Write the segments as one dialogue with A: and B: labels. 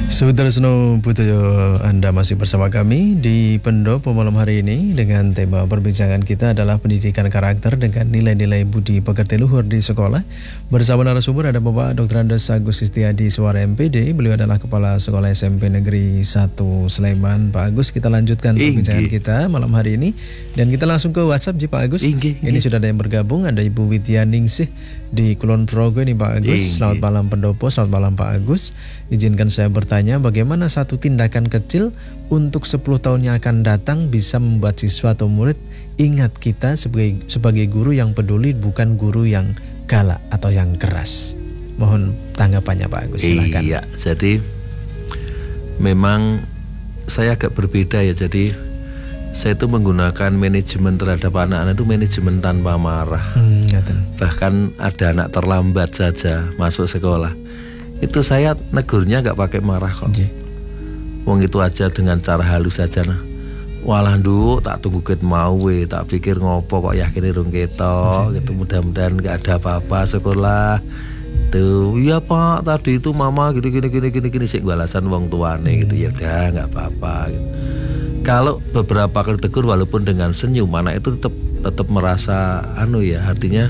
A: Saudara Seno Butoyo, Anda masih bersama kami di Pendopo malam hari ini dengan tema perbincangan kita adalah pendidikan karakter dengan nilai-nilai budi pekerti luhur di sekolah. Bersama narasumber ada Bapak Dr. Andes Agus Istiadi Suara MPD. Beliau adalah Kepala Sekolah SMP Negeri 1 Sleman. Pak Agus, kita lanjutkan perbincangan kita malam hari ini dan kita langsung ke WhatsApp Pak Agus. Ini sudah ada yang bergabung, ada Ibu Widya Ningsih di Kulon Progo ini Pak Agus. Selamat malam Pendopo, selamat malam Pak Agus. Izinkan saya bertanya, bagaimana satu tindakan kecil untuk 10 tahun yang akan datang bisa membuat siswa atau murid ingat kita sebagai guru yang peduli, bukan guru yang galak atau yang keras. Mohon tanggapannya Pak Agus, silakan.
B: Iya, jadi memang saya agak berbeda ya. Jadi saya itu menggunakan manajemen terhadap anak-anak itu manajemen tanpa marah. Bahkan ada anak terlambat saja masuk sekolah, itu saya negurnya nggak pakai marah kok. Wong itu aja dengan cara halus saja nah. Walah nduk, tak tunggu ket mau tak pikir ngopo kok yakin irung ketok gitu, mudah-mudahan nggak ada apa-apa sekolah. Tuh, iya Pak, tadi itu mama gini sik balasan wong tuane gitu, ya udah nggak apa-apa gitu. Kalau beberapa kali tegur walaupun dengan senyum, anak itu tetap merasa artinya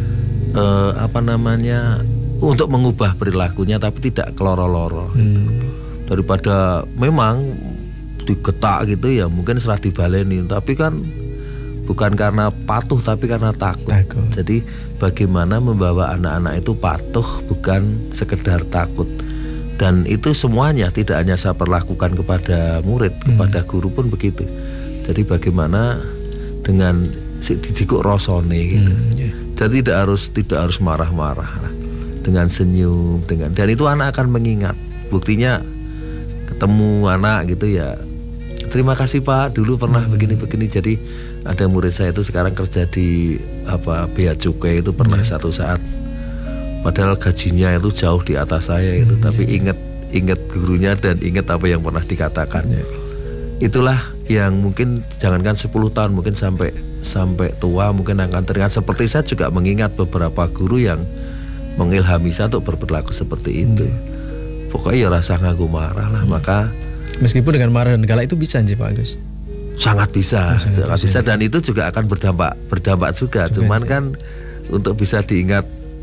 B: untuk mengubah perilakunya tapi tidak keloro-loro gitu. Daripada memang digetak gitu ya mungkin serah dibaleni, tapi kan bukan karena patuh tapi karena takut. Jadi bagaimana membawa anak-anak itu patuh bukan sekedar takut. Dan itu semuanya tidak hanya saya perlakukan kepada murid, kepada guru pun begitu. Jadi bagaimana dengan didikuk rosone gitu. Jadi tidak harus marah-marah, dengan senyum, dan itu anak akan mengingat. Buktinya ketemu anak gitu ya, terima kasih Pak, dulu pernah begini-begini. Jadi ada murid saya itu sekarang kerja di bea cukai itu pernah satu saat, padahal gajinya itu jauh di atas saya itu, tapi ingat gurunya dan ingat apa yang pernah dikatakan. Itulah yang mungkin jangankan 10 tahun, mungkin sampai tua mungkin akan teringat. Seperti saya juga mengingat beberapa guru yang mengilhami saya untuk berperilaku seperti itu. Pokoknya ya rasa ngaku marah lah. Maka
A: meskipun dengan marah dan galak itu bisa Pak Agus?
B: Sangat bisa, sangat bisa, dan itu juga akan berdampak juga. Cuman kan untuk bisa diingat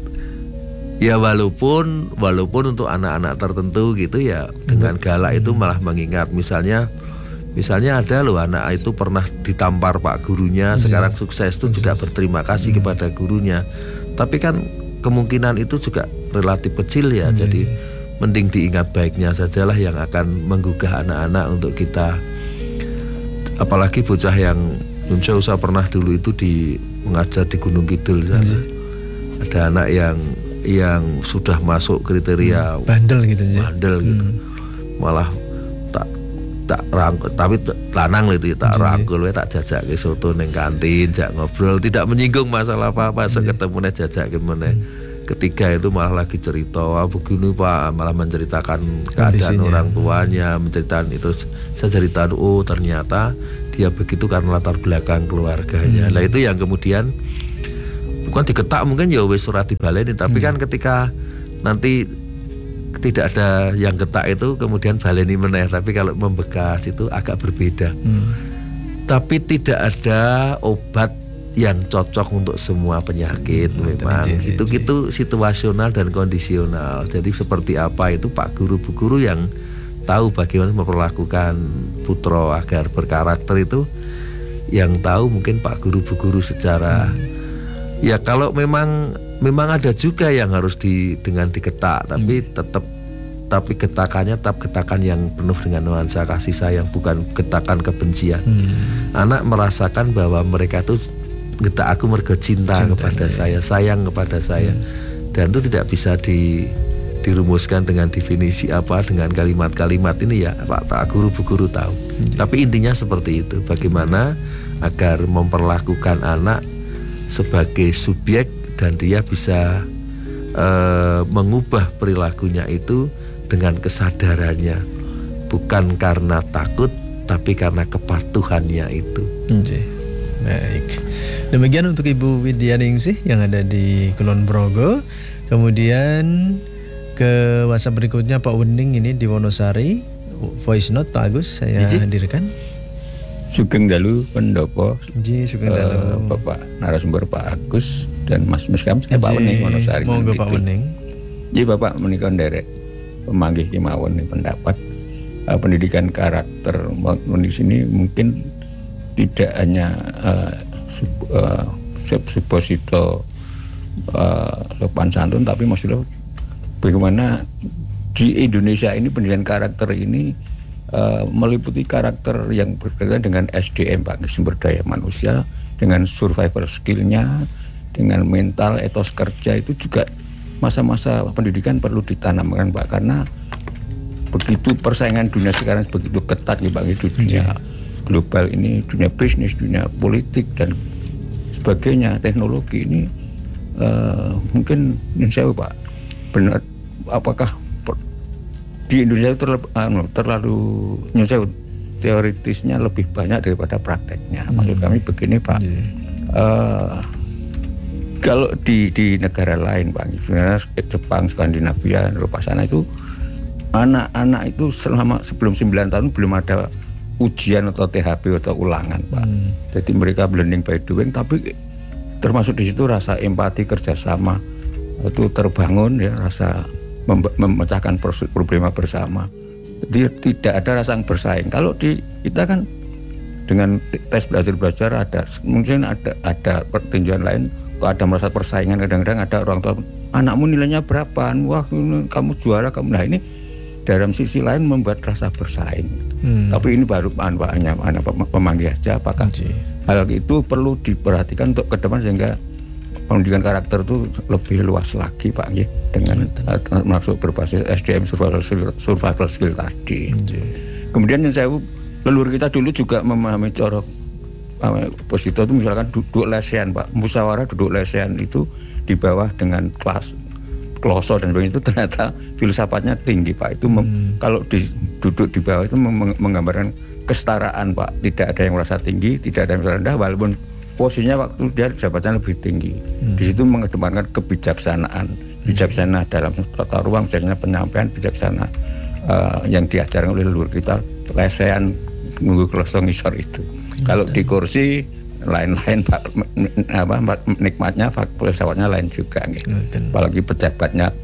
B: ya, walaupun untuk anak-anak tertentu gitu ya, dengan galak itu malah mengingat. Misalnya ada loh anak itu pernah ditampar pak gurunya, sekarang sukses itu juga berterima kasih kepada gurunya. Tapi kan kemungkinan itu juga relatif kecil ya. Jadi mending diingat baiknya sajalah yang akan menggugah anak-anak untuk kita. Apalagi bocah yang saya pernah dulu itu mengajar di Gunung Kidul sana. Ada anak yang sudah masuk kriteria
A: bandel gitu.
B: Malah tak rangkul, tapi lanang itu tak rangkul, tak jajak ke soto neng kantin, jak ngobrol, tidak menyinggung masalah apa-apa. Ketemu jajak gimana. Ketiga itu malah lagi cerita, begini Pak, malah menceritakan keadaan orang tuanya, menceritakan itu. Saya ceritakan, oh ternyata dia begitu karena latar belakang keluarganya. Nah itu yang kemudian bukan diketak, mungkin ya wis surat dibaleni, tapi kan ketika nanti tidak ada yang getak itu kemudian baleni meneh. Tapi kalau membekas itu agak berbeda. Tapi tidak ada obat yang cocok untuk semua penyakit. Memang itu situasional dan kondisional. Jadi seperti apa itu Pak Guru, Bu Guru yang tahu bagaimana memperlakukan putra agar berkarakter itu, yang tahu mungkin Pak Guru, Bu Guru secara ya, kalau memang ada juga yang harus dengan diketak, tapi getakannya tetap getakan yang penuh dengan nuansa kasih sayang, bukan getakan kebencian. Anak merasakan bahwa mereka itu getak aku mergo cinta kepada saya, sayang kepada saya. Dan itu tidak bisa dirumuskan dengan definisi dengan kalimat-kalimat ini ya, Pak Guru, Bu Guru tahu. Tapi intinya seperti itu, bagaimana agar memperlakukan anak sebagai subjek dan dia bisa mengubah perilakunya itu dengan kesadarannya, bukan karena takut tapi karena kepatuhannya itu.
A: Baik. Demikian untuk Ibu Widya Ningsih yang ada di Kulon Progo. Kemudian ke WhatsApp berikutnya Pak Wening ini di Wonosari. Voice note Pak Agus saya hadirkan.
C: Sugeng dalu pendopo.
A: Sugeng dalu.
C: Bapak narasumber Pak Agus dan Mas Miskam Pak Wening Wonosari.
A: Monggo Pak Wening.
C: Jadi Bapak menika nderek pemanggih kemawon pendapat pendidikan karakter di sini mungkin tidak hanya supposito sopan santun, tapi maksudnya bagaimana di Indonesia ini pendidikan karakter ini meliputi karakter yang berkaitan dengan SDM Pak, sumber daya manusia, dengan survival skillnya, dengan mental etos kerja. Itu juga masa-masa pendidikan perlu ditanamkan Pak, karena begitu persaingan dunia sekarang begitu ketat ya Pak, itu dunia global ini, dunia bisnis, dunia politik dan sebagainya, teknologi ini mungkin saya Pak benar, apakah di Indonesia terlalu teoritisnya lebih banyak daripada prakteknya. Maksud kami begini Pak, kalau di negara lain Pak, sebenarnya Jepang, Skandinavia, Eropa sana itu anak-anak itu sebelum 9 tahun belum ada ujian atau THP atau ulangan Pak. Jadi mereka learning by doing, tapi termasuk di situ rasa empati, kerjasama itu terbangun ya, rasa memecahkan problema bersama. Jadi tidak ada rasa bersaing. Kalau di kita kan dengan tes belajar ada mungkin ada pertinjuan lain. Kalau ada merasa persaingan, kadang-kadang ada orang tua, anakmu nilainya berapa? Wah kamu juara, kamu. Nah ini dalam sisi lain membuat rasa bersaing. Tapi ini baru hanya pemanggil saja. Apakah hal itu perlu diperhatikan untuk ke depan sehingga pendidikan karakter itu lebih luas lagi Pak ya, dengan masuk berbasis SDM survival skill tadi. Kemudian yang saya leluhur kita dulu juga memahami corok posito itu, misalkan duduk lesehan Pak, musyawarah duduk lesehan itu di bawah dengan kelas kloso dan begitu, ternyata filsafatnya tinggi Pak. Itu kalau duduk di bawah itu menggambarkan kesetaraan Pak, tidak ada yang merasa tinggi, tidak ada yang merasa rendah, walaupun posisinya waktu dia jabatannya lebih tinggi. Di situ mengedepankan kebijaksanaan, bijaksana dalam tata ruang, bijaksana penyampaian, bijaksana yang diajarkan oleh leluhur kita, lesehan nunggu kloso ngisor itu. Kalau di kursi lain-lain Pak, nikmatnya filsafatnya lain juga gitu. Apalagi pejabatnya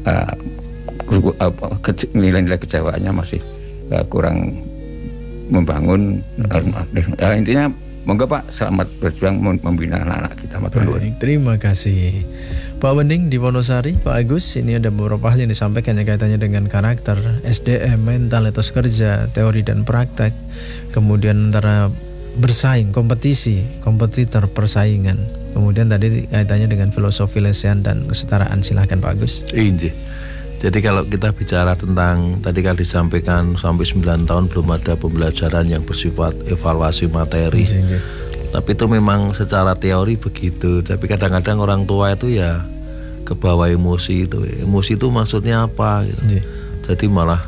C: nilai-nilai kejawaannya masih kurang membangun. Intinya monggo Pak, selamat berjuang membina anak-anak kita.
A: Baik, terima kasih Pak Wening di Wonosari. Pak Agus, ini ada beberapa hal yang disampaikan yang kaitannya dengan karakter, SDM, mental, etos kerja, teori dan praktek, kemudian antara bersaing, kompetitor, persaingan, kemudian tadi kaitannya dengan filosofi lesehan dan kesetaraan. Silahkan Pak Agus.
B: Iya. Jadi kalau kita bicara tentang tadi kan disampaikan sampai 9 tahun belum ada pembelajaran yang bersifat evaluasi materi. Tapi itu memang secara teori begitu. Tapi kadang-kadang orang tua itu ya kebawa emosi itu. Emosi itu maksudnya apa gitu. Jadi malah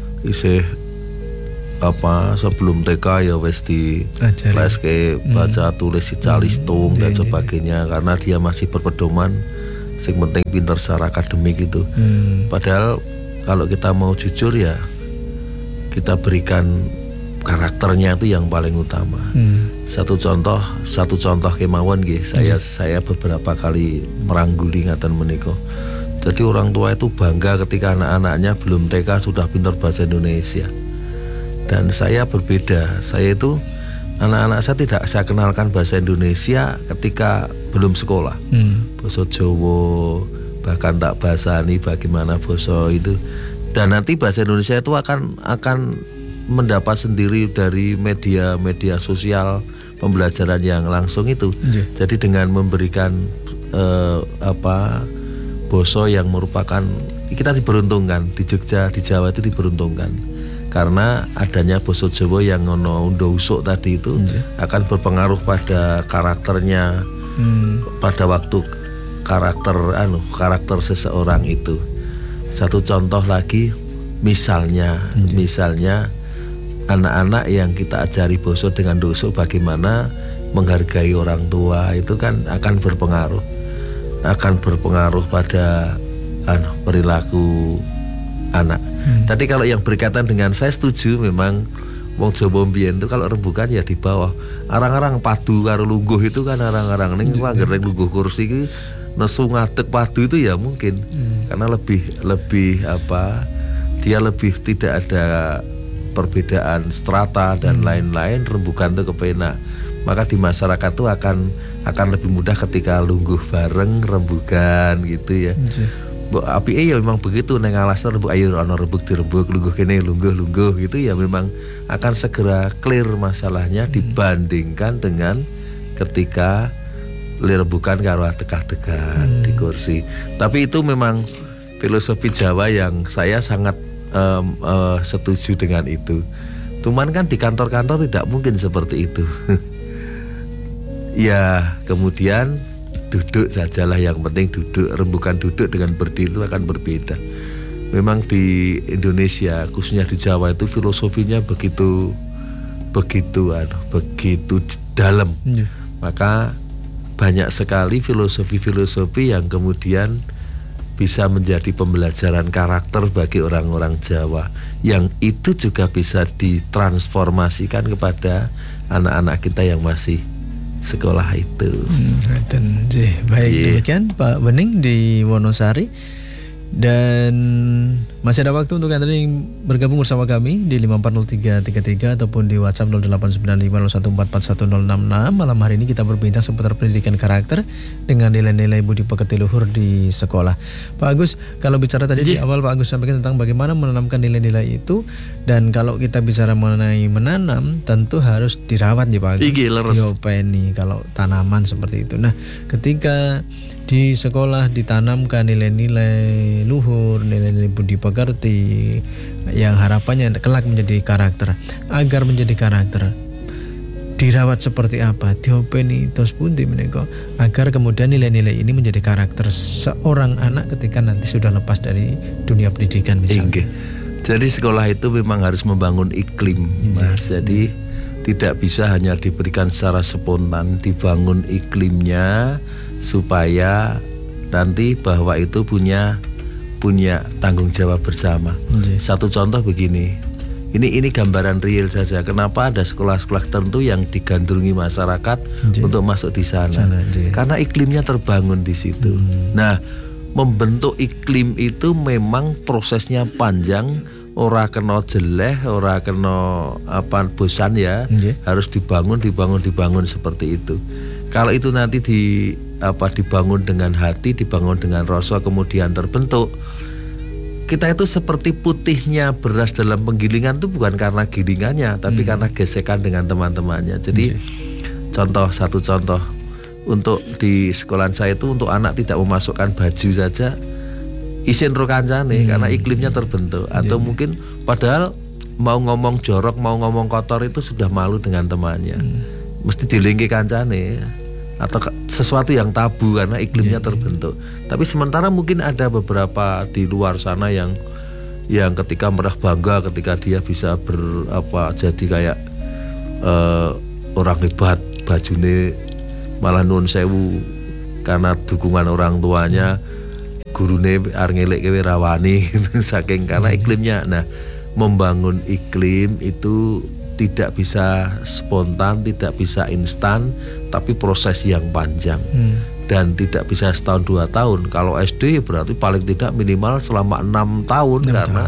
B: sebelum TK ya wis di les ke baca tulis calistung dan sebagainya, karena dia masih berpedoman sing penting pinter secara akademik gitu. Padahal kalau kita mau jujur ya kita berikan karakternya itu yang paling utama. Satu contoh kemawon nggih, saya beberapa kali merangguli ngaten menika. Jadi orang tua itu bangga ketika anak-anaknya belum TK sudah pintar bahasa Indonesia. Dan saya berbeda, saya itu anak-anak saya tidak saya kenalkan bahasa Indonesia ketika belum sekolah. Basa Jawa, bahkan tak bahasani bagaimana basa itu. Dan nanti bahasa Indonesia itu akan mendapat sendiri dari media sosial, pembelajaran yang langsung itu. Jadi dengan memberikan basa yang merupakan, kita diberuntungkan di Jogja, di Jawa itu diberuntungkan. Karena adanya basa Jawa yang ono undo usuk tadi itu akan berpengaruh pada karakternya, pada waktu karakter seseorang itu. Satu contoh lagi, misalnya anak-anak yang kita ajari basa dengan usuk bagaimana menghargai orang tua, itu kan akan berpengaruh pada perilaku anak. Tadi kalau yang berkaitan dengan saya setuju memang wong Jawa mbiyen itu kalau rembukan ya di bawah. Arang-arang padu karo lungguh itu kan arang-arang ning anggere lungguh kursi iki nesu ngadeg padu itu ya mungkin. Karena lebih apa? Dia lebih tidak ada perbedaan strata dan lain-lain, rembukan itu kepenak. Maka di masyarakat itu akan lebih mudah ketika lungguh bareng rembukan gitu ya. Apike ya memang begitu neng alasan rebuk ayo ana rebuk direbuk lungguh kene lungguh gitu ya memang akan segera clear masalahnya dibandingkan dengan ketika rebukan karo tegak-tegak di kursi. Tapi itu memang filosofi Jawa yang saya sangat setuju dengan itu. Cuman kan di kantor-kantor tidak mungkin seperti itu. Ya kemudian duduk sajalah, yang penting duduk. Rembukan duduk dengan berdiri itu akan berbeda. Memang di Indonesia khususnya di Jawa itu filosofinya begitu dalam. Maka banyak sekali filosofi yang kemudian bisa menjadi pembelajaran karakter bagi orang-orang Jawa, yang itu juga bisa ditransformasikan kepada anak-anak kita yang masih sekolah itu.
A: Baik, demikian Pak Bening di Wonosari. Dan masih ada waktu untuk Anda yang bergabung bersama kami di 540333 ataupun di WhatsApp 089501441066. Malam hari ini kita berbincang seputar pendidikan karakter dengan nilai-nilai budi pekerti luhur di sekolah. Pak Agus, kalau bicara tadi di awal Pak Agus sampaikan tentang bagaimana menanamkan nilai-nilai itu, dan kalau kita bicara mengenai menanam tentu harus dirawat ya Pak Agus. Diopeni kalau tanaman seperti itu. Nah, ketika di sekolah ditanamkan nilai-nilai luhur, nilai-nilai budi pekerti yang harapannya kelak menjadi karakter. Agar menjadi karakter, dirawat seperti apa? Diopeni tos pundi menika agar kemudian nilai-nilai ini menjadi karakter seorang anak ketika nanti sudah lepas dari dunia pendidikan misalnya.
B: Jadi sekolah itu memang harus membangun iklim, Mas. Jadi tidak bisa hanya diberikan secara spontan, dibangun iklimnya supaya nanti bahwa itu punya tanggung jawab bersama. Satu contoh begini, ini gambaran real saja. Kenapa ada sekolah-sekolah tertentu yang digandrungi masyarakat untuk masuk di sana? Karena iklimnya terbangun di situ. Nah, membentuk iklim itu memang prosesnya panjang. Ora kena jeleh, ora kena bosan ya. Harus dibangun seperti itu. Kalau itu nanti dibangun dengan hati, dibangun dengan rasa, kemudian terbentuk. Kita itu seperti putihnya beras dalam penggilingan itu bukan karena gilingannya, tapi karena gesekan dengan teman-temannya. Jadi satu contoh untuk di sekolahan saya itu untuk anak tidak memasukkan baju saja, isin ro kancane karena iklimnya terbentuk. Atau mungkin padahal mau ngomong jorok, mau ngomong kotor itu sudah malu dengan temannya. Mesti dilingki kancane atau sesuatu yang tabu karena iklimnya terbentuk. Tapi sementara mungkin ada beberapa di luar sana yang ketika merah bangga ketika dia bisa jadi kayak orang hebat, bajune malah nuwun sewu karena dukungan orang tuanya. Gurune arep ngelekke rawani saking karena iklimnya. Nah, membangun iklim itu tidak bisa spontan, tidak bisa instan, tapi proses yang panjang. Dan tidak bisa setahun 2 tahun. Kalau SD berarti paling tidak minimal selama 6 tahun karena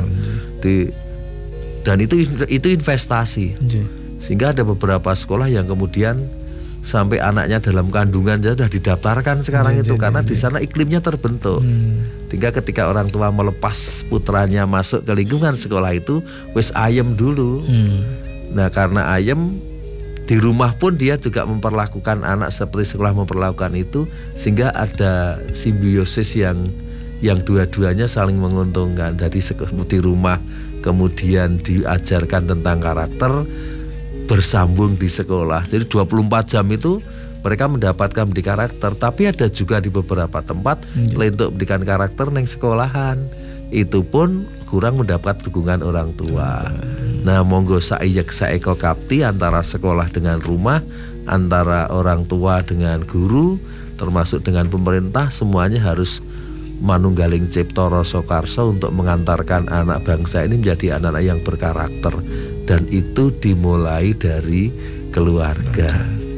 B: dan itu investasi. Sehingga ada beberapa sekolah yang kemudian sampai anaknya dalam kandungan sudah didaftarkan sekarang itu karena di sana iklimnya terbentuk. Sehingga ketika orang tua melepas putranya masuk ke lingkungan sekolah itu wis ayem dulu. Nah, karena ayem di rumah pun dia juga memperlakukan anak seperti sekolah memperlakukan itu, sehingga ada simbiosis yang dua-duanya saling menguntungkan. Jadi di rumah kemudian diajarkan tentang karakter, bersambung di sekolah. Jadi 24 jam itu mereka mendapatkan pendidikan karakter. Tapi ada juga di beberapa tempat untuk pendidikan karakter neng sekolahan itu pun kurang mendapat dukungan orang tua. Nah, monggo saeko kapti antara sekolah dengan rumah, antara orang tua dengan guru, termasuk dengan pemerintah, semuanya harus manunggaling cipta rasa karsa untuk mengantarkan anak bangsa ini menjadi anak-anak yang berkarakter, dan itu dimulai dari keluarga.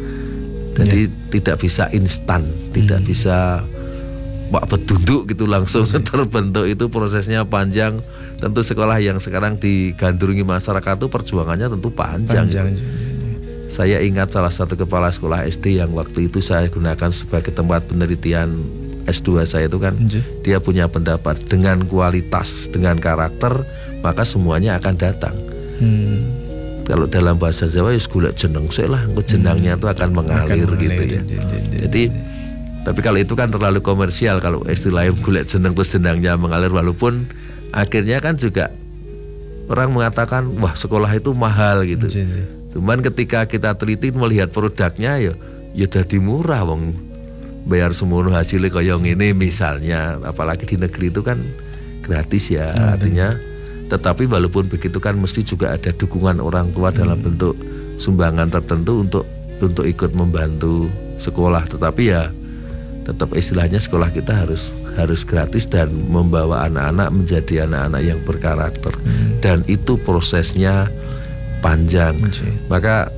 B: Jadi tidak bisa instan, tidak bisa Pak Bedunduk gitu langsung terbentuk, itu prosesnya panjang. Tentu sekolah yang sekarang digandrungi masyarakat itu perjuangannya tentu panjang. Saya ingat salah satu kepala sekolah SD yang waktu itu saya gunakan sebagai tempat penelitian S2 saya itu kan, dia punya pendapat dengan kualitas, dengan karakter, maka semuanya akan datang. Kalau dalam bahasa Jawa ya golek jeneng sik lah, jenangnya itu akan mengalir gitu ya. Jadi tapi kalau itu kan terlalu komersial, kalau istilahnya golek jeneng terus jenangnya mengalir, walaupun akhirnya kan juga orang mengatakan wah sekolah itu mahal gitu. Cuman ketika kita teliti melihat produknya ya jadi murah, wong bayar semono hasilnya kaya ngene misalnya, apalagi di negeri itu kan gratis ya, artinya. Tetapi walaupun begitu kan mesti juga ada dukungan orang tua dalam bentuk sumbangan tertentu untuk ikut membantu sekolah. Tetapi ya tetap istilahnya sekolah kita harus gratis dan membawa anak-anak menjadi anak-anak yang berkarakter. Dan itu prosesnya panjang. Maka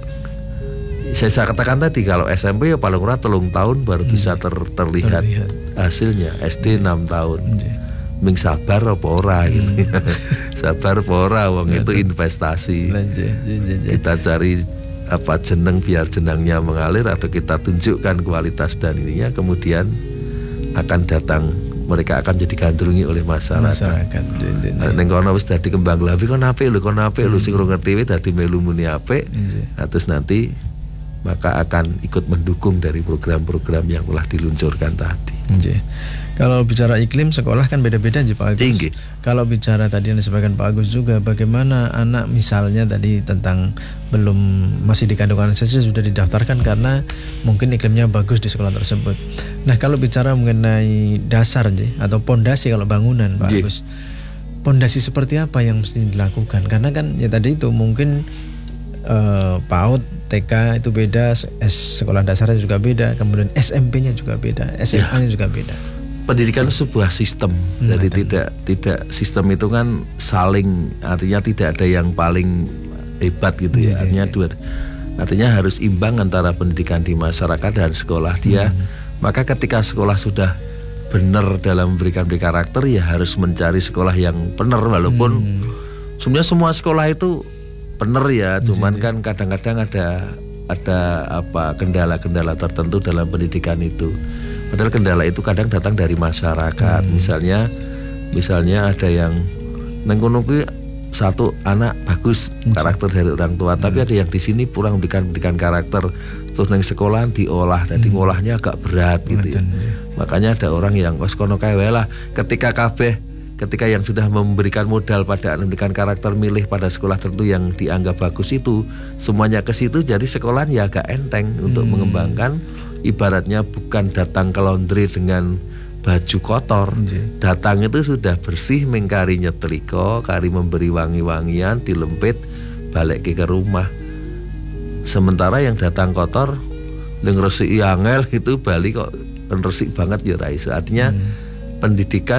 B: saya katakan tadi kalau SMP ya paling kurang 3 tahun baru bisa terlihat hasilnya. SD 6 tahun. Ming sabar apa ora gitu. Sabar apa ora, wong itu investasi. Kita cari apa jeneng biar jenangnya mengalir, atau kita tunjukkan kualitas dan ininya, kemudian akan datang, mereka akan jadi gandrungi oleh masyarakat. Ning kono wis dadi kembang lambi kon apik lho sing ora ngerti wis dadi melu muni apik. Terus nanti maka akan ikut mendukung dari program-program yang telah diluncurkan tadi.
A: Kalau bicara iklim sekolah kan beda-beda aja Pak Agus.
B: Tinggi.
A: Kalau bicara tadi yang disampaikan Pak Agus juga, bagaimana anak misalnya tadi tentang belum masih di kandungan saja sudah didaftarkan karena mungkin iklimnya bagus di sekolah tersebut. Nah kalau bicara mengenai dasar atau pondasi kalau bangunan Pak Agus, pondasi seperti apa yang mesti dilakukan? Karena kan ya tadi itu mungkin PAUD, TK itu beda, sekolah dasarnya juga beda, kemudian SMP-nya juga beda, SMA-nya juga beda.
B: Pendidikan itu sebuah sistem, jadi tidak sistem itu kan saling, artinya tidak ada yang paling hebat gitu ya. Artinya harus imbang antara pendidikan di masyarakat dan sekolah dia. Maka ketika sekolah sudah benar dalam memberikan karakter, ya harus mencari sekolah yang benar, walaupun sebenarnya semua sekolah itu benar ya, cuman kan kadang-kadang ada apa kendala-kendala tertentu dalam pendidikan itu. Padahal kendala itu kadang datang dari masyarakat. Misalnya ada yang nengkunuki satu anak bagus karakter dari orang tua, tapi ada yang di sini kurang pendidikan karakter, terus neng sekolahan diolah, jadi ngolahnya agak berat gitu ya. Makanya ada orang yang wes kono kae wae lah, ketika yang sudah memberikan modal pada pendidikan karakter milih pada sekolah tertentu yang dianggap bagus itu, semuanya ke situ, jadi sekolahan ya agak enteng untuk mengembangkan. Ibaratnya bukan datang ke laundry dengan baju kotor, datang itu sudah bersih, mengkari nyetrika, kari memberi wangi-wangian, dilempit, balik ke rumah. Sementara yang datang kotor, ngresiki angel itu balik kok resik banget ya ra iso. Artinya pendidikan